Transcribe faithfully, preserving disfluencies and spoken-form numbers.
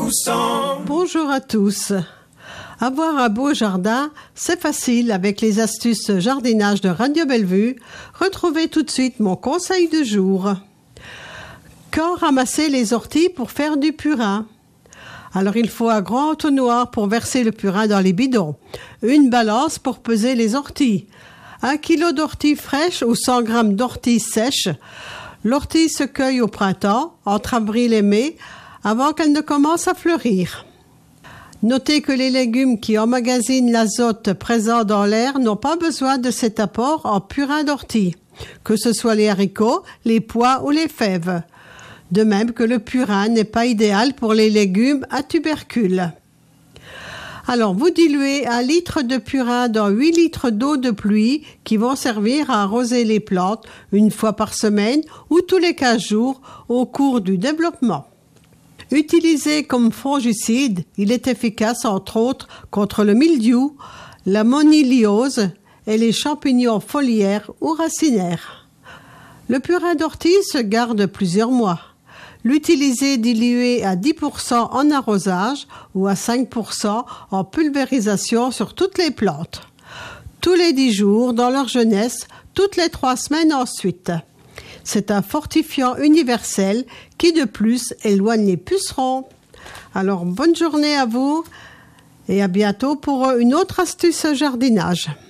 cent. Bonjour à tous. Avoir un beau jardin, c'est facile avec les astuces jardinage de Radio Bellevue. Retrouvez tout de suite mon conseil du jour. Quand ramasser les orties pour faire du purin? Alors il faut un grand entonnoir pour verser le purin dans les bidons, une balance pour peser les orties, un kilo d'orties fraîches ou cent grammes d'orties sèches. L'ortie se cueille au printemps, entre avril et mai, avant qu'elle ne commence à fleurir. Notez que les légumes qui emmagasinent l'azote présent dans l'air n'ont pas besoin de cet apport en purin d'ortie, que ce soit les haricots, les pois ou les fèves. De même que le purin n'est pas idéal pour les légumes à tubercules. Alors, vous diluez un litre de purin dans huit litres d'eau de pluie qui vont servir à arroser les plantes une fois par semaine ou tous les quinze jours au cours du développement. Utilisé comme fongicide, il est efficace entre autres contre le mildiou, la moniliose et les champignons foliaires ou racinaires. Le purin d'ortie se garde plusieurs mois. L'utiliser dilué à dix pour cent en arrosage ou à cinq pour cent en pulvérisation sur toutes les plantes. Tous les dix jours dans leur jeunesse, toutes les trois semaines ensuite. C'est un fortifiant universel qui de plus éloigne les pucerons. Alors bonne journée à vous et à bientôt pour une autre astuce jardinage.